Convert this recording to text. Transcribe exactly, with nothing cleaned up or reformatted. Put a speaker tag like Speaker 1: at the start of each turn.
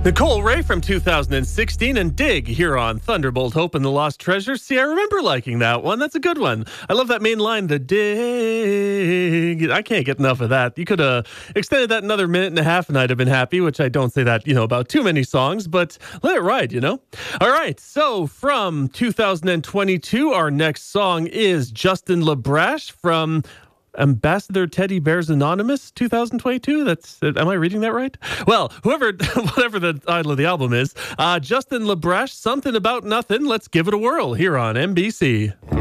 Speaker 1: Nicole Ray from two thousand sixteen and Dig here on Thunderbolt Hope and the Lost Treasure. See, I remember liking that one. That's a good one. I love that main line, the dig. I can't get enough of that. You could have extended that another minute and a half and I'd have been happy, which I don't say that, you know, about too many songs, but let it ride, you know? All right, so from two thousand twenty-two, our next song is Justin LaBrash from Ambassador Teddy Bears Anonymous two thousand twenty-two. That's, am I reading that right? Well, whoever, whatever the title of the album is, uh, Justin LaBrash, Something About Nothing. Let's give it a whirl here on N B C.